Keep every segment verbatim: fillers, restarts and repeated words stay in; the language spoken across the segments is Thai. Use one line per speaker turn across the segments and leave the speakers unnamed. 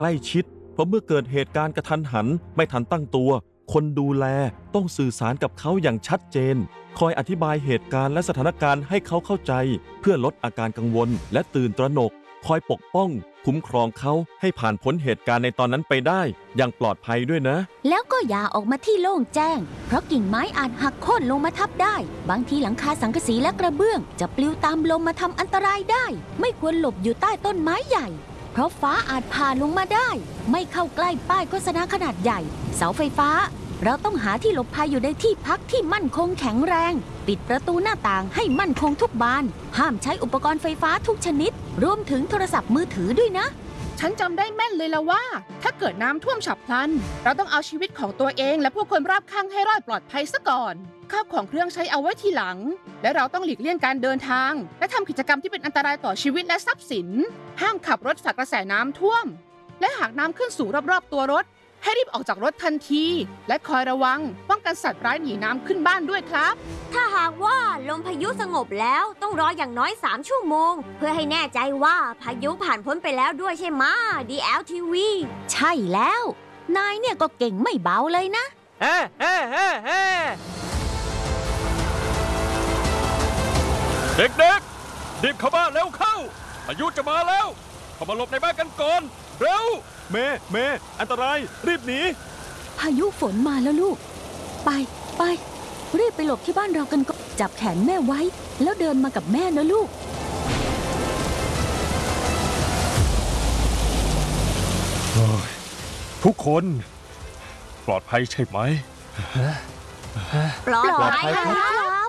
ใกล้ชิดเพราะเมื่อเกิดเหตุการณ์กระทันหันไม่ทันตั้งตัวคนดูแลต้องสื่อสารกับเขาอย่างชัดเจนคอยอธิบายเหตุการณ์และสถานการณ์ให้เขาเข้าใจเพื่อลดอาการกังวลและตื่นตระหนกคอยปกป้องคุ้มครองเขาให้ผ่านพ้นเหตุการณ์ในตอนนั้นไปได้อย่างปลอดภัยด้วยนะ
แล้วก็อย่าออกมาที่โล่งแจ้งเพราะกิ่งไม้อาจหักโค่นลงมาทับได้บางทีหลังคาสังกะสีและกระเบื้องจะปลิวตามลมมาทำอันตรายได้ไม่ควรหลบอยู่ใต้ต้นไม้ใหญ่เพราะฟ้าอาจผ่าลงมาได้ไม่เข้าใกล้ป้ายโฆษณาขนาดใหญ่เสาไฟฟ้าเราต้องหาที่หลบภัยอยู่ในที่พักที่มั่นคงแข็งแรงปิดประตูหน้าต่างให้มั่นคงทุกบานห้ามใช้อุปกรณ์ไฟฟ้าทุกชนิดรวมถึงโทรศัพท์มือถือด้วยนะ
ฉันจำได้แม่นเลยละว่าถ้าเกิดน้ำท่วมฉับพลันเราต้องเอาชีวิตของตัวเองและผู้คนรอบข้างให้รอดปลอดภัยซะก่อนข้าวของเครื่องใช้เอาไว้ทีหลังและเราต้องหลีกเลี่ยงการเดินทางและทำกิจกรรมที่เป็นอันตรายต่อชีวิตและทรัพย์สินห้ามขับรถฝ่ากระแสน้ำท่วมและหากน้ำขึ้นสูงรอบๆตัวรถให้รีบออกจากรถทันทีและคอยระวังป้องกันสัตว์ร้ายหนีน้ำขึ้นบ้านด้วยครับ
ถ้าหากว่าลมพายุสงบแล้วต้องรออย่างน้อยสามชั่วโมงเพื่อให้แน่ใจว่าพายุผ่านพ้นไปแล้วด้วยใช่ไหม ดี แอล ที วี
ใช่แล้วนายเนี่ยก็เก่งไม่เบาเลยนะ
เฮ้เฮ้เฮ้เฮ้เด็กๆรีบเข้าบ้านเร็วเข้าพายุจะมาแล้วเข้ามาหลบในบ้านกันก่อนเร็ว
เมเมอันตรายรีบหนี
พายุฝนมาแล้วลูกไปไปรีบไปหลบที่บ้านเรากันก่อนจับแขนแม่ไว้แล้วเดินมากับแม่นะลูก
ทุกคนปลอดภัยใช่ไหม
ปลอดภัยครับ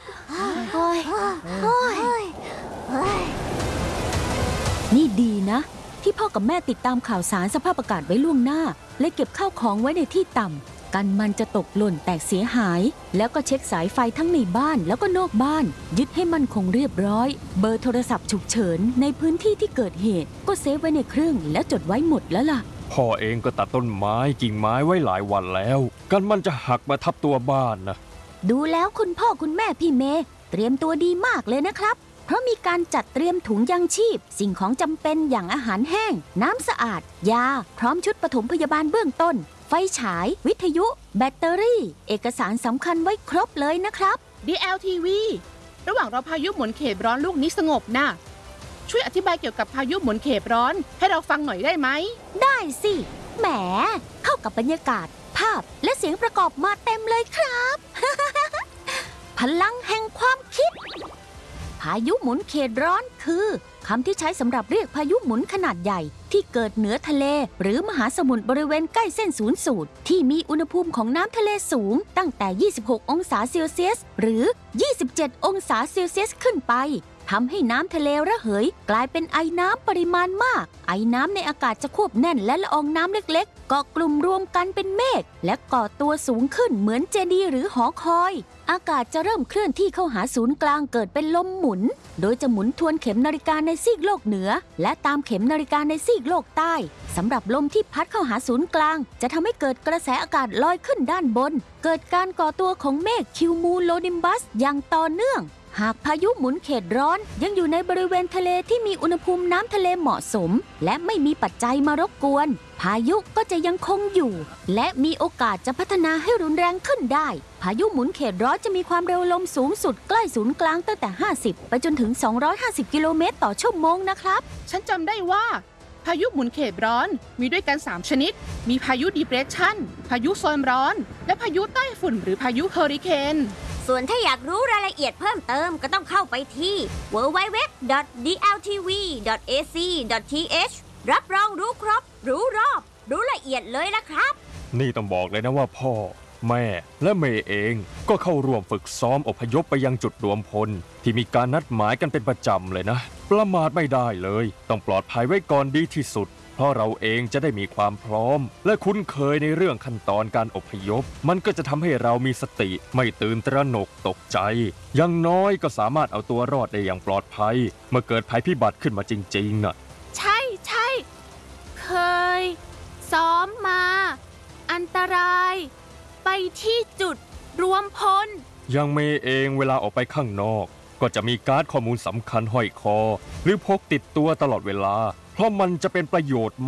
นี่ดีนะที่พ่อกับแม่ติดตามข่าวสารสภาพอากาศไว้ล่วงหน้าและเก็บข้าวของไว้ในที่ต่ำกันมันจะตกหล่นแตกเสียหายแล้วก็เช็คสายไฟทั้งในบ้านแล้วก็นอกบ้านยึดให้มั่นคงเรียบร้อยเบอร์โทรศัพท์ฉุกเฉินในพื้นที่ที่เกิดเหตุก็เซฟไว้ในเครื่องแล้วจดไว้หมดแล้วล่ะ
พ่อเองก็ตัดต้นไม้กิ่งไม้ไว้หลายวันแล้วกันมันจะหักมาทับตัวบ้านนะ
ดูแล้วคุณพ่อคุณแม่พี่เมย์เตรียมตัวดีมากเลยนะครับเพราะมีการจัดเตรียมถุงยังชีพสิ่งของจำเป็นอย่างอาหารแห้งน้ำสะอาดยาพร้อมชุดปฐมพยาบาลเบื้องต้นไฟฉายวิทยุแบตเตอรี่เอกสารสำคัญไว้ครบเลยนะครับ
ดี แอล ที วี ระหว่างรอพายุหมุนเขตร้อนลูกนี้สงบนะช่วยอธิบายเกี่ยวกับพายุหมุนเขตร้อนให้เราฟังหน่อยได้ไหม
ได้สิแหมเข้ากับบรรยากาศภาพและเสียงประกอบมาเต็มเลยครับ พลังแห่งความคิดพายุหมุนเขตร้อนคือคำที่ใช้สำหรับเรียกพายุหมุนขนาดใหญ่ที่เกิดเหนือทะเลหรือมหาสมุทรบริเวณใกล้เส้นศูนย์สูตรที่มีอุณหภูมิของน้ำทะเลสูงตั้งแต่ยี่สิบหกองศาเซลเซียสหรือยี่สิบเจ็ดองศาเซลเซียสขึ้นไปทำให้น้ำทะเลระเหยกลายเป็นไอน้ำปริมาณมากไอน้ำในอากาศจะควบแน่นและละอองน้ำเล็กๆเกาะกลุ่มรวมกันเป็นเมฆและก่อตัวสูงขึ้นเหมือนเจดีย์หรือหอคอยอากาศจะเริ่มเคลื่อนที่เข้าหาศูนย์กลางเกิดเป็นลมหมุนโดยจะหมุนทวนเข็มนาฬิกาในซีกโลกเหนือและตามเข็มนาฬิกาในซีกโลกใต้สำหรับลมที่พัดเข้าหาศูนย์กลางจะทำให้เกิดกระแสอากาศลอยขึ้นด้านบนเกิดการก่อตัวของเมฆคิวมูโลนิมบัสอย่างต่อเนื่องหากพายุหมุนเขตร้อนยังอยู่ในบริเวณทะเลที่มีอุณหภูมิน้ำทะเลเหมาะสมและไม่มีปัจจัยมารบกวนพายุก็จะยังคงอยู่และมีโอกาสจะพัฒนาให้รุนแรงขึ้นได้พายุหมุนเขตร้อนจะมีความเร็วลมสูงสุดใกล้ศูนย์กลางตั้งแต่ห้าสิบไปจนถึงสองร้อยห้าสิบกิโลเมตรต่อชั่วโมงนะครับ
ฉันจำได้ว่าพายุหมุนเขตร้อนมีด้วยกันสามชนิดมีพายุดีเพรสชันพายุโซนร้อนและพายุใต้ฝุ่นหรือพายุเฮอริเคน
ส่วนถ้าอยากรู้รายละเอียดเพิ่มเติมก็ต้องเข้าไปที่ ดับเบิลยู ดับเบิลยู ดับเบิลยู ดอท ดี แอล ที วี ดอท เอ ซี ดอท ที เอช รับรองรู้ครบรู้รอบรู้ละเอียดเลยละครับ
นี่ต้องบอกเลยนะว่าพ่อแม่และเมย์เองก็เข้าร่วมฝึกซ้อมอพยพไปยังจุดรวมพลที่มีการนัดหมายกันเป็นประจำเลยนะประมาทไม่ได้เลยต้องปลอดภัยไว้ก่อนดีที่สุดเพราะเราเองจะได้มีความพร้อมและคุ้นเคยในเรื่องขั้นตอนการอพยพมันก็จะทำให้เรามีสติไม่ตื่นตระหนกตกใจอย่างน้อยก็สามารถเอาตัวรอดได้อย่างปลอดภัยเมื่อเกิดภัยพิบัติขึ้นมาจริงๆน่ะ
ใช่ใช่เคยซ้อมมาอันตรายไปที่จุดรวมพล
ยังเมย์เองเวลาออกไปข้างนอกก็จะมีการ์ดข้อมูลสำคัญห้อยคอหรือพกติดตัวตลอดเวลาเพราะมันจะเป็นประโยชน์มาก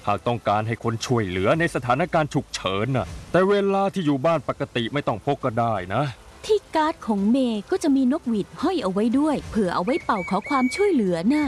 หากต้องการให้คนช่วยเหลือในสถานการณ์ฉุกเฉินน่ะแต่เวลาที่อยู่บ้านปกติไม่ต้องพกก็ได้นะ
ที่การ์ดของเมย์ก็จะมีนกหวีดห้อยเอาไว้ด้วยเผื่อเอาไว้เป่าขอความช่วยเหลือน่ะ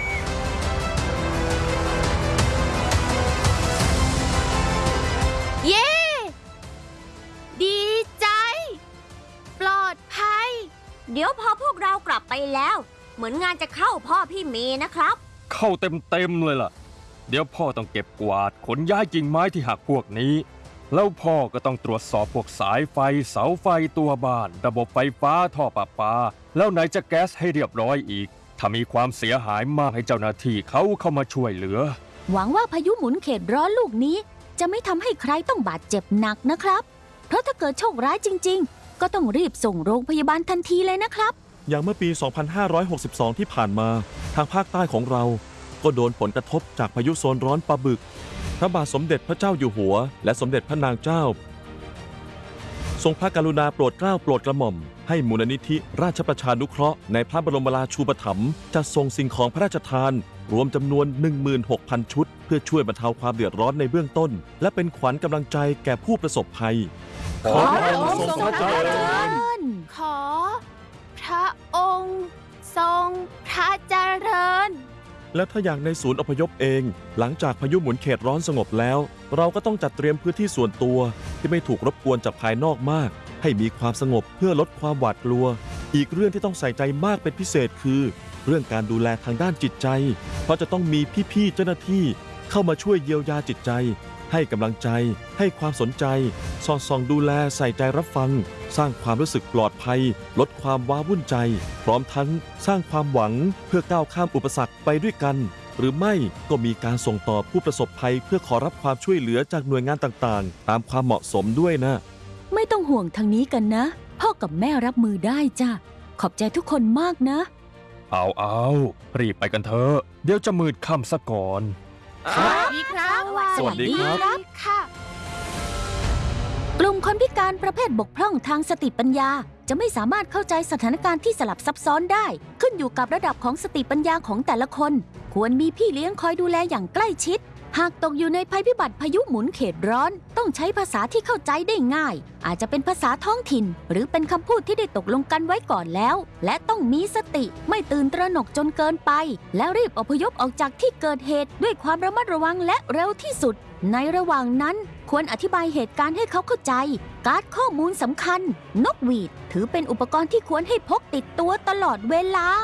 เย้ดีใจปลอดภัย
เดี๋ยวพอพวกเรากลับไปแล้ว เหมือนงานจะเข้าพ่อพี่เมย์นะครับ
เข้าเต็มๆเลยล่ะเดี๋ยวพ่อต้องเก็บกวาดขนย้ายกิ่งไม้ที่หักพวกนี้แล้วพ่อก็ต้องตรวจสอบพวกสายไฟเสาไฟตัวบ้านระบบไฟฟ้าท่อประปาแล้วไหนจะแก๊สให้เรียบร้อยอีกถ้ามีความเสียหายมากให้เจ้าหน้าที่เขาเข้ามาช่วยเหลือ
หวังว่าพายุหมุนเขตร้อนลูกนี้จะไม่ทำให้ใครต้องบาดเจ็บหนักนะครับเพราะถ้าเกิดโชคร้ายจริงๆก็ต้องรีบส่งโรงพยาบาลทันทีเลยนะครับ
อย่างเมื่อปี สองพันห้าร้อยหกสิบสอง ที่ผ่านมาทางภาคใต้ของเราก็โดนผลกระทบจากพายุโซนร้อนปะบึกพระบาทสมเด็จพระเจ้าอยู่หัวและสมเด็จพระนางเจ้าทรงพระกรุณาโปรดเกล้าโปรดกระหม่อมให้มูลนิธิราชประชานุเคราะห์ในพระบรมราชูปถัมภ์จัดส่งสิ่งของพระราชทานรวมจำนวน หนึ่งหมื่นหกพัน ชุดเพื่อช่วยบรรเทาความเดือดร้อนในเบื้องต้นและเป็นขวัญกำลังใจแก่ผู้ประสบภัย
ขอพระองค์ทรงพระเจริญ
ขอพระองค์ทรงพระเจริญ
และถ้าอย่างในศูนย์อพยพเองหลังจากพายุหมุนเขตร้อนสงบแล้วเราก็ต้องจัดเตรียมพื้นที่ส่วนตัวที่ไม่ถูกรบกวนจากภายนอกมากให้มีความสงบเพื่อลดความหวาดกลัวอีกเรื่องที่ต้องใส่ใจมากเป็นพิเศษคือเรื่องการดูแลทางด้านจิตใจเพราะจะต้องมีพี่ๆเจ้าหน้าที่เข้ามาช่วยเยียวยาจิตใจให้กำลังใจให้ความสนใจสอดส่องดูแลใส่ใจรับฟังสร้างความรู้สึกปลอดภัยลดความว้าวุ่นใจพร้อมทั้งสร้างความหวังเพื่อก้าวข้ามอุปสรรคไปด้วยกันหรือไม่ก็มีการส่งต่อผู้ประสบภัยเพื่อขอรับความช่วยเหลือจากหน่วยงานต่างๆตามความเหมาะสมด้วยนะ
ไม่ต้องห่วงทางนี้กันนะพ่อกับแม่รับมือได้จ้ะขอบใจทุกคนมากนะ
เอาเอารีบไปกันเถอะเดี๋ยวจะมืดค่ำซะก่อน
สวัสดีครับ
สวัสดีครับ
ค่ะ
กลุ่มคนพิการประเภทบกพร่องทางสติปัญญาจะไม่สามารถเข้าใจสถานการณ์ที่สลับซับซ้อนได้ขึ้นอยู่กับระดับของสติปัญญาของแต่ละคนควรมีพี่เลี้ยงคอยดูแลอย่างใกล้ชิดหากตกอยู่ในภัยพิบัติพายุหมุนเขตร้อนต้องใช้ภาษาที่เข้าใจได้ง่ายอาจจะเป็นภาษาท้องถิ่นหรือเป็นคำพูดที่ได้ตกลงกันไว้ก่อนแล้วและต้องมีสติไม่ตื่นตระหนกจนเกินไปและรีบอพยพออกจากที่เกิดเหตุด้วยความระมัดระวังและเร็วที่สุดในระหว่างนั้นควรอธิบายเหตุการณ์ให้เขาเข้าใจการ์ดข้อมูลสำคัญนกหวีดถือเป็นอุปกรณ์ที่ควรให้พกติดตัวตลอดเวลา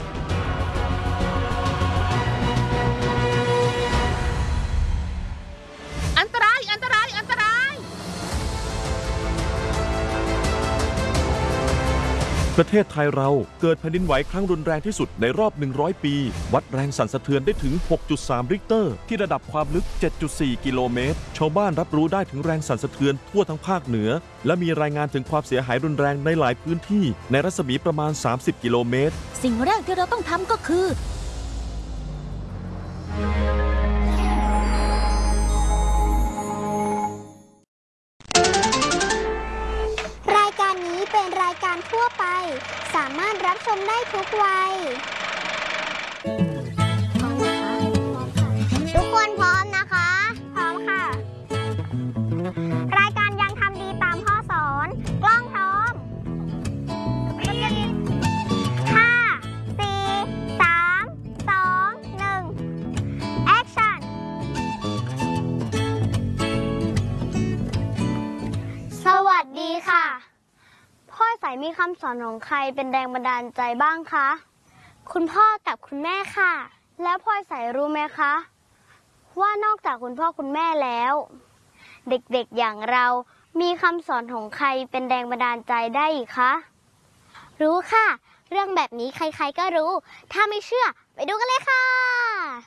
อันตรายอันตรายอันตราย
ประเทศไทยเราเกิดแผ่นดินไหวครั้งรุนแรงที่สุดในรอบหนึ่งร้อยปีวัดแรงสั่นสะเทือนได้ถึง หกจุดสาม ริกเตอร์ที่ระดับความลึก เจ็ดจุดสี่ กิโลเมตรชาวบ้านรับรู้ได้ถึงแรงสั่นสะเทือนทั่วทั้งภาคเหนือและมีรายงานถึงความเสียหายรุนแรงในหลายพื้นที่ในรัศมีประมาณสามสิบกิโลเมตร
สิ่งแรกที่เราต้องทำก็คือ
เป็นรายการทั่วไปสามารถรับชมได้ทุกวัยทุกคนพร้อมนะคะพร้อมค่ะรายการยังทำดีตามพ่อสอนกล้องพร้อมห้า สี่ สาม สอง หนึ่ง แอคชั่นสวัสดีค่ะพ่อใสมีคำสอนของใครเป็นแรงบันดาลใจบ้างคะคุณพ่อกับคุณแม่ค่ะแล้วพ่อใสรู้ไหมคะว่านอกจากคุณพ่อคุณแม่แล้วเด็กๆอย่างเรามีคำสอนของใครเป็นแรงบันดาลใจได้อีกคะรู้ค่ะเรื่องแบบนี้ใครๆก็รู้ถ้าไม่เชื่อไปดูกันเลยค่ะ